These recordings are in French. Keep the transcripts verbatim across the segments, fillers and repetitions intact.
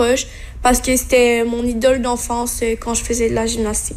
proche parce que c'était mon idole d'enfance quand je faisais de la gymnastique.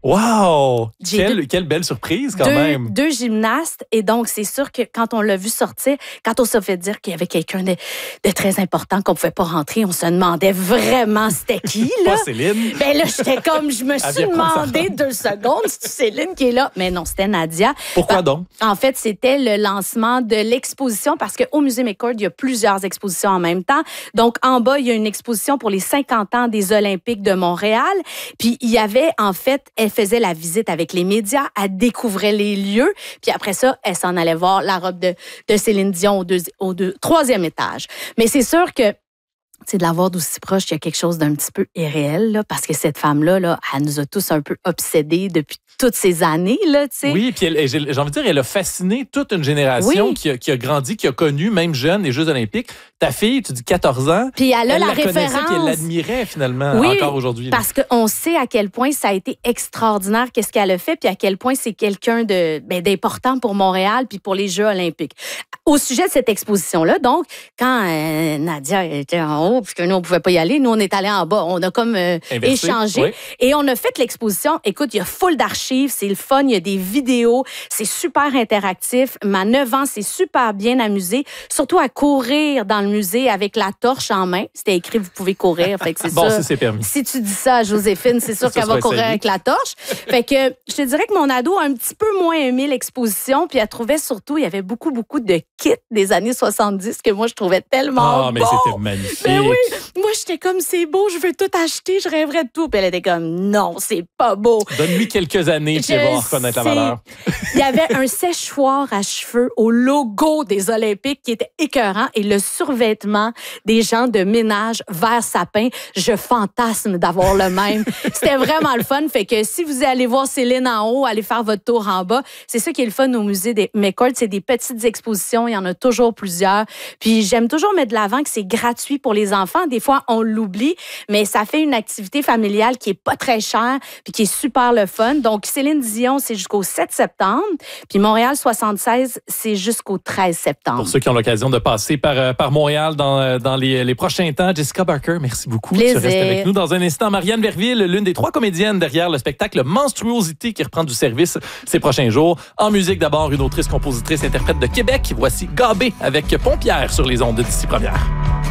Wow! Quelle, deux, quelle belle surprise, quand deux, même. Deux gymnastes. Et donc, c'est sûr que quand on l'a vu sortir, quand on s'est fait dire qu'il y avait quelqu'un de, de très important qu'on ne pouvait pas rentrer, on se demandait vraiment c'était qui, là. Pas Céline. Ben là, j'étais comme, je me suis demandé deux secondes, c'est Céline qui est là. Mais non, c'était Nadia. Pourquoi ben, donc? En fait, c'était le lancement de l'exposition parce qu'au Musée McCord, il y a plusieurs expositions en même temps. Donc, en bas, il y a une exposition pour les cinquante ans des Olympiques de Montréal. Puis, il y avait, en fait, elle faisait la visite avec les médias, elle découvrait les lieux, puis après ça, elle s'en allait voir la robe de, de Céline Dion au, deux, au deux, troisième étage. Mais c'est sûr que c'est de la voir d'aussi proche, il y a quelque chose d'un petit peu irréel, là, parce que cette femme-là, là, elle nous a tous un peu obsédés depuis toutes ces années, là, tu sais. Oui, puis elle, j'ai, j'ai envie de dire, elle a fasciné toute une génération oui. qui, a, qui a grandi, qui a connu, même jeune, les Jeux olympiques. Ta fille, tu dis quatorze ans, puis elle a elle la, la référence. connaissait, puis elle l'admirait finalement oui, encore aujourd'hui. Parce qu'on sait à quel point ça a été extraordinaire, qu'est-ce qu'elle a fait, puis à quel point c'est quelqu'un de, ben, d'important pour Montréal puis pour les Jeux olympiques. Au sujet de cette exposition-là, donc, quand euh, Nadia était en haut, puisque nous, on ne pouvait pas y aller, nous, on est allés en bas. On a comme euh, échangé. Oui. Et on a fait l'exposition. Écoute, il y a full d'archives, c'est le fun, il y a des vidéos, c'est super interactif. Ma neuf ans s'est super bien amusée, surtout à courir dans le musée avec la torche en main. C'était écrit, vous pouvez courir. Fait que c'est bon, ça. ça, c'est permis. Si tu dis ça à Joséphine, c'est sûr qu'elle va courir avec la torche. Fait que je te dirais que mon ado a un petit peu moins aimé l'exposition, puis elle trouvait surtout, il y avait beaucoup, beaucoup de kits des années soixante-dix que moi, je trouvais tellement Ah, mais bon. c'était magnifique. Ben oui, moi, j'étais comme, c'est beau, je veux tout acheter, je rêverais de tout. Puis elle était comme, non, c'est pas beau. Donne-lui quelques années, puis elle va reconnaître la valeur. Il y avait un séchoir à cheveux au logo des Olympiques qui était écœurant et le survêtement des gens de ménage vert sapin. Je fantasme d'avoir le même. C'était vraiment le fun. Fait que si vous allez voir Céline en haut, allez faire votre tour en bas. C'est ça qui est le fun au musée des McCord. C'est des petites expositions. Il y en a toujours plusieurs. Puis j'aime toujours mettre de l'avant que c'est gratuit pour les enfants. Des fois, on l'oublie, mais ça fait une activité familiale qui est pas très chère puis qui est super le fun. Donc, Céline Dion, c'est jusqu'au sept septembre. Puis Montréal soixante-seize, c'est jusqu'au treize septembre. Pour ceux qui ont l'occasion de passer par, par Montréal dans, dans les, les prochains temps, Jessica Barker, merci beaucoup. Plaisir. Tu restes avec nous dans un instant. Marianne Verville, l'une des trois comédiennes derrière le spectacle Monstruosité qui reprend du service ces prochains jours. En musique, d'abord, une autrice, compositrice, interprète de Québec. Voici Gabé avec Pompierre sur les ondes de d'ici première.